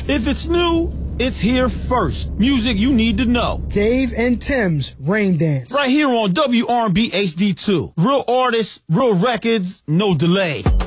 If it's new, it's here first. Music you need to know. Dave and Tim's Rain Dance. Right here on WRB HD2. Real artists, real records, no delay.